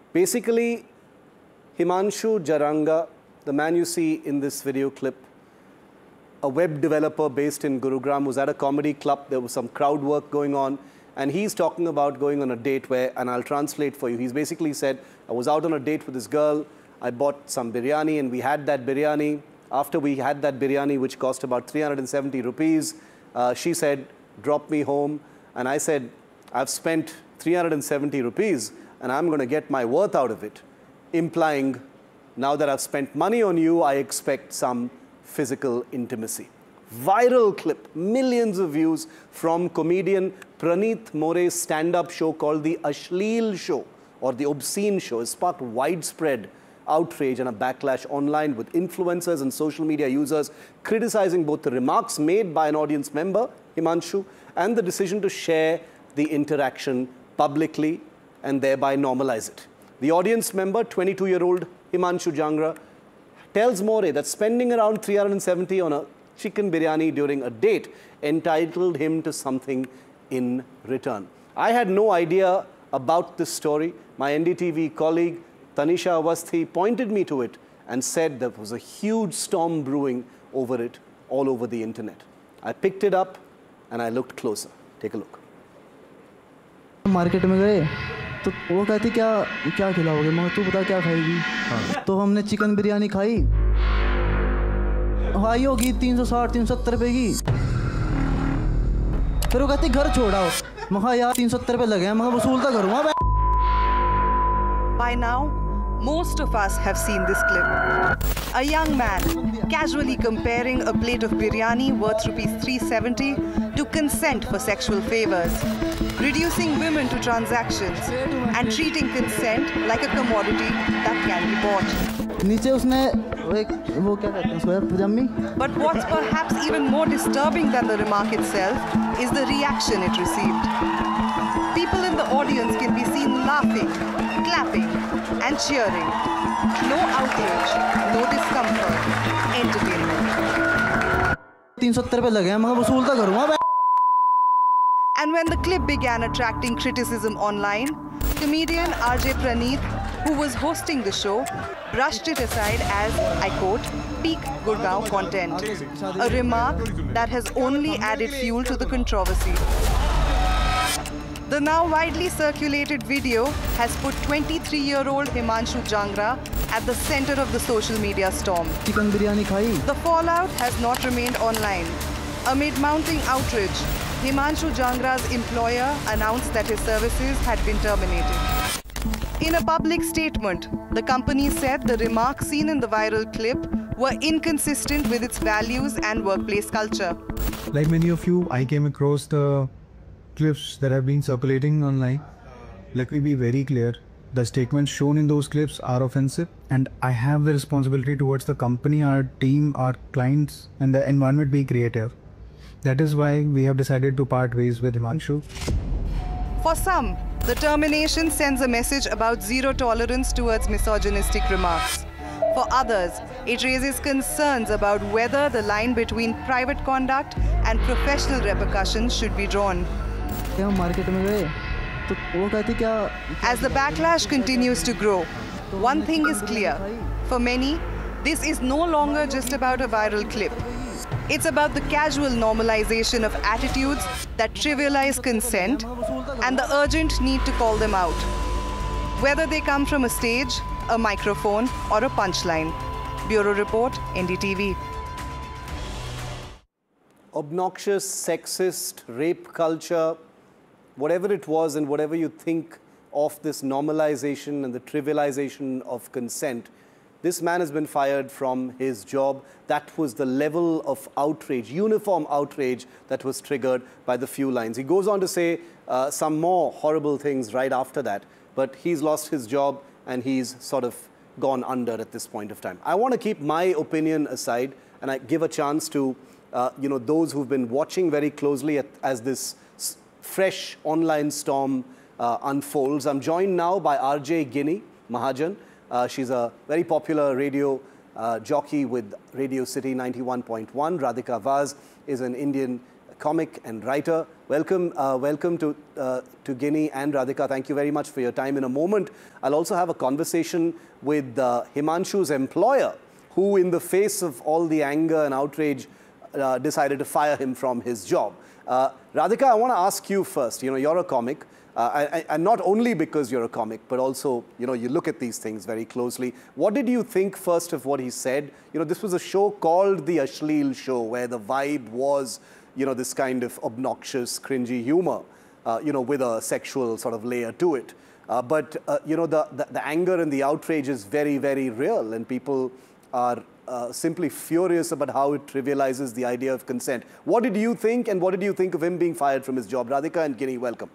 Basically, Himanshu Jaranga, the man you see in this video clip, a web developer based in Gurugram, was at a comedy club. There was some crowd work going on, and he's talking about going on a date where, and I'll translate for you, he's basically said, I was out on a date with this girl, I bought some biryani, and we had that biryani. After we had that biryani, which cost about 370 rupees, she said, drop me home. And I said, I've spent 370 rupees, and I'm going to get my worth out of it, implying, now that I've spent money on you, I expect some physical intimacy. Viral clip, millions of views from comedian Praneeth More's stand-up show called The Ashleel Show, or The Obscene Show. It sparked widespread outrage and a backlash online, with influencers and social media users criticizing both the remarks made by an audience member, Himanshu, and the decision to share the interaction publicly and thereby normalize it. The audience member, 22-year-old Himanshu Jangra, tells More that spending around 370 on a chicken biryani during a date entitled him to something in return. I had no idea about this story. My NDTV colleague, Tanisha Awasthi, pointed me to it and said there was a huge storm brewing over it all over the internet. I picked it up and I looked closer. Take a look. Market में गए तो वो कहती क्या क्या खिलाओगे, मगर तू बता क्या खाएगी। तो हमने चिकन बिरयानी खाई, हाई होगी 360-370 रुपए की। फिर वो कहती घर छोड़ाओ, मगर यार 370 रुपए लगे हैं, मगर वसूल तो करूँगा। By now, most of us have seen this clip. A young man casually comparing a plate of biryani worth rupees 370 to consent for sexual favors, reducing women to transactions and treating consent like a commodity that can be bought. नीचे उसने वो क्या कहते हैं उसको, पजामी। But what's perhaps even more disturbing than the remark itself is the reaction it received. People in the audience can be seen laughing, clapping, and cheering. No outrage, no discomfort, entertainment. 370 रुपए लगे हैं, मगर वसूल तो करूँगा। And when the clip began attracting criticism online, comedian RJ Praneeth, who was hosting the show, brushed it aside as, I quote, peak Gurgaon content, a remark that has only added fuel to the controversy. The now widely circulated video has put 23-year-old Himanshu Jangra at the center of the social media storm. Chicken biryani खाई। The fallout has not remained online. Amid mounting outrage, Himanshu Jangra's employer announced that his services had been terminated. In a public statement, the company said the remarks seen in the viral clip were inconsistent with its values and workplace culture. Like many of you, I came across the clips that have been circulating online. Let me be very clear. The statements shown in those clips are offensive, and I have the responsibility towards the company, our team, our clients, and the environment be creative. That is why we have decided to part ways with Himanshu. For some, the termination sends a message about zero tolerance towards misogynistic remarks. For others, it raises concerns about whether the line between private conduct and professional repercussions should be drawn. Market में गए तो वो कहती क्या। As the backlash continues to grow, one thing is clear. For many, this is no longer just about a viral clip. It's about the casual normalization of attitudes that trivialize consent and the urgent need to call them out, whether they come from a stage, a microphone, or a punchline. Bureau Report, NDTV. Obnoxious, sexist, rape culture, whatever it was and whatever you think of this normalization and the trivialization of consent, this man has been fired from his job. That was the level of outrage, uniform outrage, that was triggered by the few lines. He goes on to say some more horrible things right after that, but he's lost his job and he's sort of gone under at this point of time. I want to keep my opinion aside and I give a chance to those who've been watching very closely as this fresh online storm unfolds. I'm joined now by RJ Ginny Mahajan. She's a very popular radio jockey with Radio City 91.1. Radhika Vaz is an Indian comic and writer. Welcome to Ginny and Radhika. Thank you very much for your time. In a moment, I'll also have a conversation with Himanshu's employer, who in the face of all the anger and outrage decided to fire him from his job. Radhika, I want to ask you first. You know, you're a comic. And not only because you're a comic, but also, you know, you look at these things very closely. What did you think first of what he said? You know, this was a show called The Ashleel Show, where the vibe was, you know, this kind of obnoxious, cringy humor, you know, with a sexual sort of layer to it. But, you know, the anger and the outrage is very, very real, and people are simply furious about how it trivializes the idea of consent. What did you think, and what did you think of him being fired from his job? Radhika and Ginny, welcome.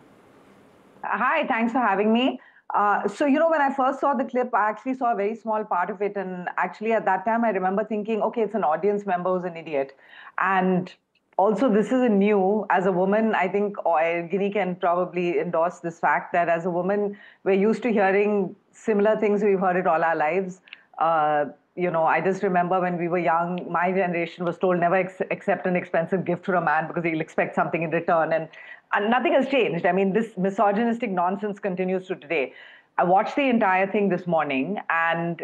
Hi, thanks for having me. So, you know, when I first saw the clip, I actually saw a very small part of it. And actually at that time, I remember thinking, okay, it's an audience member who's an idiot. And also, this is new. As a woman, I think Ginny can probably endorse this fact that as a woman, we're used to hearing similar things. We've heard it all our lives. You know, I just remember when we were young, my generation was told never accept an expensive gift from a man because he'll expect something in return. And nothing has changed. I mean, this misogynistic nonsense continues to today. I watched the entire thing this morning, and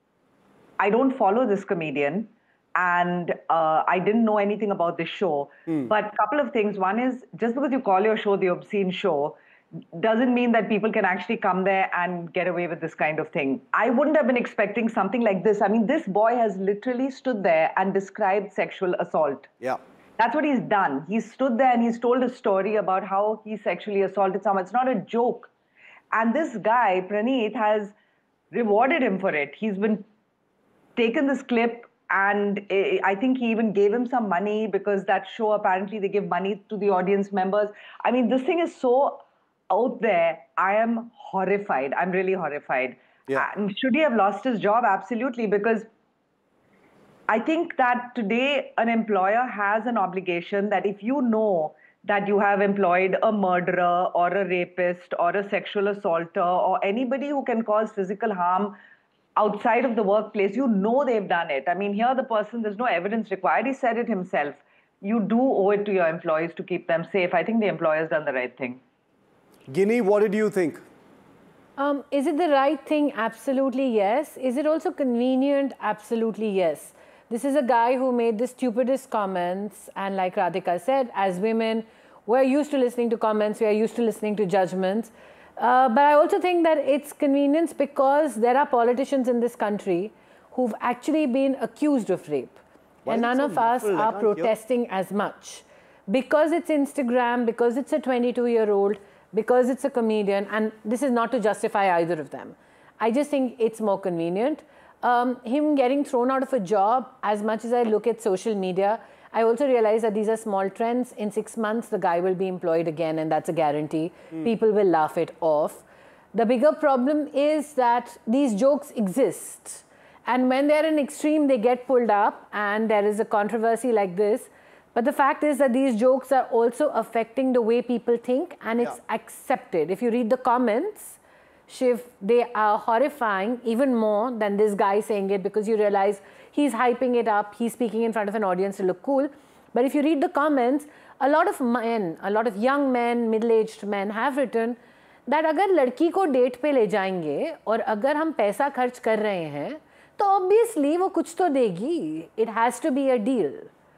I don't follow this comedian, and I didn't know anything about this show. But a couple of things. One is, just because you call your show The Obscene Show, doesn't mean that people can actually come there and get away with this kind of thing. I wouldn't have been expecting something like this. I mean, this boy has literally stood there and described sexual assault. Yeah. That's what he's done. He's stood there and he's told a story about how he sexually assaulted someone. It's not a joke. And this guy, Praneeth, has rewarded him for it. He's been taken this clip, and I think he even gave him some money, because that show, apparently they give money to the audience members. I mean, this thing is so out there. I am horrified. I'm really horrified. Yeah. And should he have lost his job? Absolutely, because I think that today an employer has an obligation that if you know that you have employed a murderer or a rapist or a sexual assaulter or anybody who can cause physical harm outside of the workplace, you know they've done it. I mean, here the person, there's no evidence required. He said it himself. You do owe it to your employees to keep them safe. I think the employer's done the right thing. Ginny, what did you think? Is it the right thing? Absolutely yes. Is it also convenient? Absolutely yes. This is a guy who made the stupidest comments, and like Radhika said, as women, we're used to listening to comments, we are used to listening to judgments. But I also think that it's convenience because there are politicians in this country who've actually been accused of rape. And none of us are protesting as much. Because it's Instagram, because it's a 22-year-old, because it's a comedian, and this is not to justify either of them. I just think it's more convenient. Him getting thrown out of a job, as much as I look at social media, I also realize that these are small trends. In 6 months, the guy will be employed again, and that's a guarantee. People will laugh it off. The bigger problem is that these jokes exist. And when they're in extreme, they get pulled up, and there is a controversy like this. But the fact is that these jokes are also affecting the way people think, and it's accepted. If you read the comments, Shiv, they are horrifying even more than this guy saying it, because you realize he's hyping it up, he's speaking in front of an audience to look cool. But if you read the comments, a lot of men, a lot of young men, middle-aged men have written that अगर लड़की को date पे ले जाएंगे और अगर हम पैसा खर्च कर रहे हैं तो obviously वो कुछ तो देगी. It has to be a deal.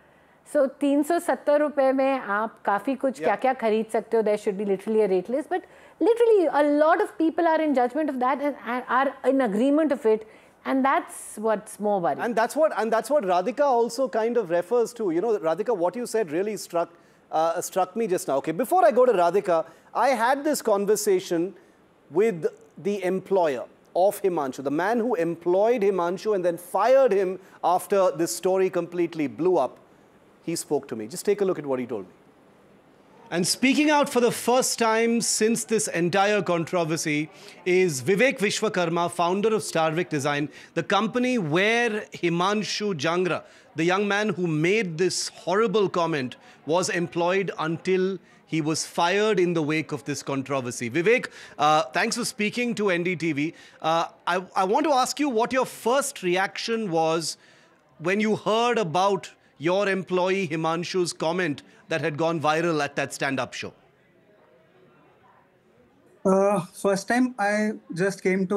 So 370 रुपए में आप काफ़ी कुछ क्या-क्या खरीद सकते हो. There should be literally a rate list, but literally a lot of people are in judgment of that and are in agreement of it, and that's what's more worrying. And that's what Radhika also kind of refers to. You know, Radhika, what you said really struck me just now. Okay, before I go to Radhika, I had this conversation with the employer of Himanshu, the man who employed Himanshu and then fired him after this story completely blew up. He spoke to me. Just take a look at what he told me. And speaking out for the first time since this entire controversy is Vivek Vishwakarma, founder of Starvik Design, the company where Himanshu Jangra, the young man who made this horrible comment, was employed until he was fired in the wake of this controversy. Vivek, thanks for speaking to NDTV. I want to ask you what your first reaction was when you heard about your employee Himanshu's comment that had gone viral at that stand-up show? First time I just came to